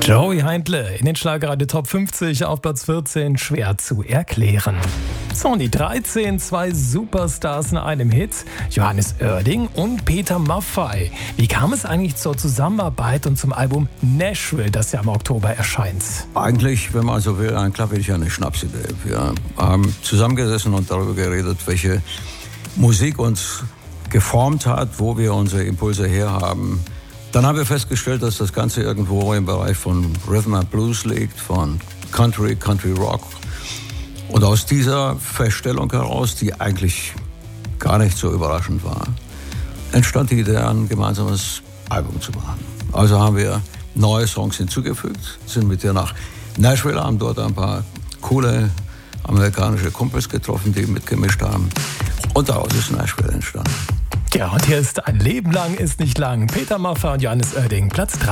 Joey Heindle in den Schlagerradio Top 50 auf Platz 14, schwer zu erklären. So, und die 13, zwei Superstars in einem Hit, Johannes Oerding und Peter Maffay. Wie kam es eigentlich zur Zusammenarbeit und zum Album Nashville, das ja im Oktober erscheint? Eigentlich, wenn man so will, ein klappig eine Schnapsidee. Wir haben zusammengesessen und darüber geredet, welche Musik uns geformt hat, wo wir unsere Impulse herhaben. Dann haben wir festgestellt, dass das Ganze irgendwo im Bereich von Rhythm and Blues liegt, von Country Rock. Und aus dieser Feststellung heraus, die eigentlich gar nicht so überraschend war, entstand die Idee, ein gemeinsames Album zu machen. Also haben wir neue Songs hinzugefügt, sind mit dir nach Nashville, haben dort ein paar coole amerikanische Kumpels getroffen, die mitgemischt haben. Und daraus ist Nashville entstanden. Ja, und hier ist Ein Leben lang ist nicht lang. Peter Maffay und Johannes Oerding, Platz 3.